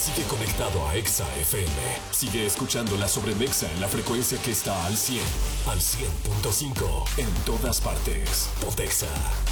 Sigue conectado a Exa FM. Sigue escuchando la Sobremexa en la frecuencia que está al 100, al 100.5 en todas partes. Pontexa.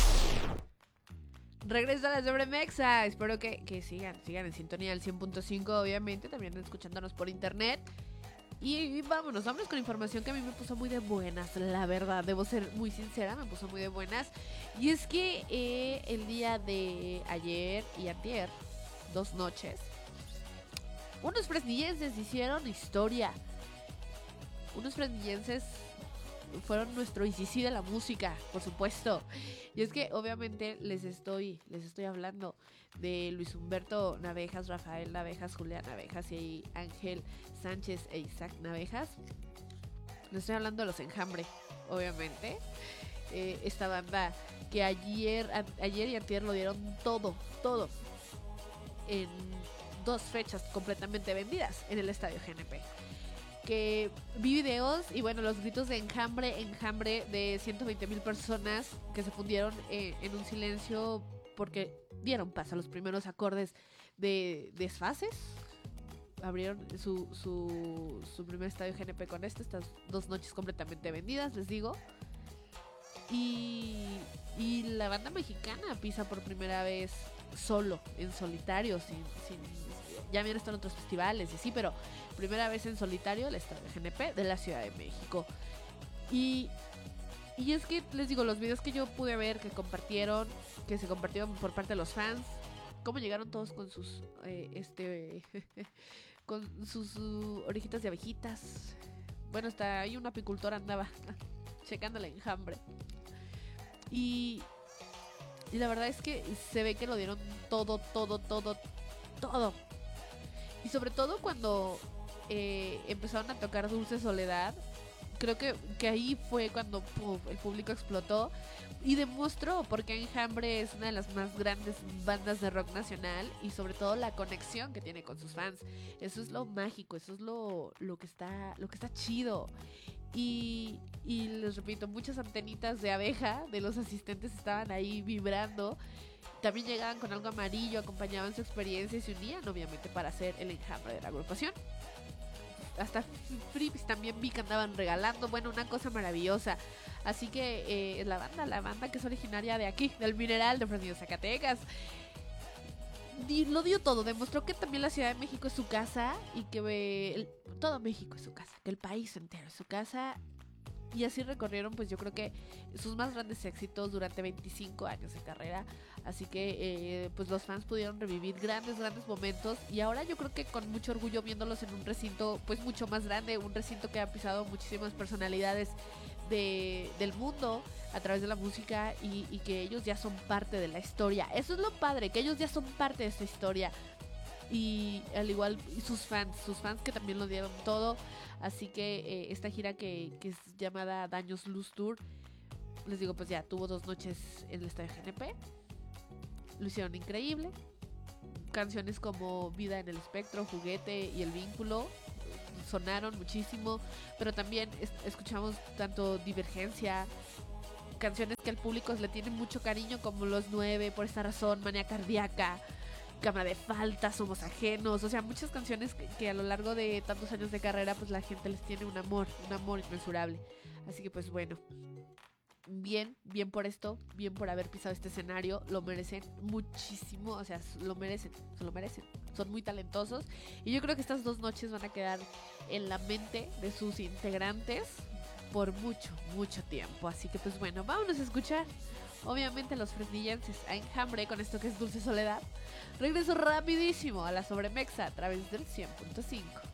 Regreso a la Sobremexa. Espero que sigan en sintonía al 100.5, obviamente. También escuchándonos por internet. Y vámonos con información que a mí me puso muy de buenas, la verdad, debo ser muy sincera, me puso muy de buenas. Y es que el día de ayer y antier, 2 noches, unos fresnillenses hicieron historia. Unos fresnillenses fueron nuestro ICC de la música, por supuesto. Y es que obviamente les estoy hablando de Luis Humberto Navejas, Rafael Navejas, Julián Navejas y Ángel Sánchez e Isaac Navejas. Les estoy hablando de Los Enjambre, obviamente. Esta banda que ayer y antier lo dieron todo en 2 fechas completamente vendidas en el Estadio GNP. Que vi videos y bueno, los gritos de enjambre de 120,000 personas que se fundieron en un silencio porque dieron paso a los primeros acordes de Desfases. Abrieron su primer estadio GNP con estas 2 noches completamente vendidas, les digo. Y la banda mexicana pisa por primera vez solo, en solitario, sin ya habían estado en otros festivales y sí, pero primera vez en solitario el estadio GNP de la Ciudad de México. Y es que les digo, los videos que yo pude ver que se compartieron por parte de los fans, cómo llegaron todos con sus con sus orejitas de abejitas. Bueno, hasta ahí una apicultora andaba checando el enjambre. Y la verdad es que se ve que lo dieron todo. Y sobre todo cuando empezaron a tocar Dulce Soledad, creo que ahí fue cuando el público explotó y demostró por qué Enjambre es una de las más grandes bandas de rock nacional y sobre todo la conexión que tiene con sus fans. Eso es lo mágico, eso es lo que está chido. Y les repito, muchas antenitas de abeja de los asistentes estaban ahí vibrando. También llegaban con algo amarillo, acompañaban su experiencia y se unían obviamente para hacer el enjambre de la agrupación. Hasta freebies también vi que andaban regalando. Bueno, una cosa maravillosa. Así que la banda que es originaria de aquí, del Mineral, de Fresnillo, Zacatecas, lo dio todo. Demostró que también la Ciudad de México es su casa y que todo México es su casa, que el país entero es su casa. Y así recorrieron, pues yo creo que sus más grandes éxitos durante 25 años de carrera. Así que pues los fans pudieron revivir grandes momentos. Y ahora yo creo que con mucho orgullo viéndolos en un recinto pues mucho más grande. Un recinto que ha pisado muchísimas personalidades del mundo a través de la música. Y que ellos ya son parte de la historia. Eso es lo padre, que ellos ya son parte de esta historia. Y al igual sus fans que también lo dieron todo. Así que esta gira que es llamada Daños Luz Tour, les digo, pues ya tuvo 2 noches en el Estadio GNP. Lo hicieron increíble. Canciones como Vida en el Espectro, Juguete y El Vínculo sonaron muchísimo. Pero también escuchamos tanto Divergencia, canciones que al público le tiene mucho cariño, como Los 9, Por esta razón, Manía Cardíaca, Cámara de Falta, Somos Ajenos. O sea, muchas canciones que a lo largo de tantos años de carrera pues la gente les tiene un amor inmensurable. Así que pues bueno, bien por esto, bien por haber pisado este escenario. Lo merecen muchísimo, o sea, se lo merecen. Son muy talentosos y yo creo que estas 2 noches van a quedar en la mente de sus integrantes por mucho tiempo. Así que pues bueno, vámonos a escuchar obviamente los fresnillenses a Enjambre con esto que es Dulce Soledad. Regreso rapidísimo a la Sobremexa a través del 100.5.